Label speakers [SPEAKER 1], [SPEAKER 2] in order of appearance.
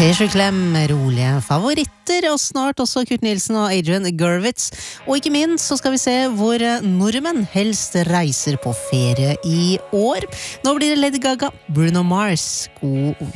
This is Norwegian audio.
[SPEAKER 1] Hesje Klem, rolige favoritter, og snart også Kurt Nilsen og Adrian Gurvitz. Og ikke minst så skal vi se hvor nordmenn helst reiser på ferie i år. Nå blir det Lady Gaga, Bruno Mars. God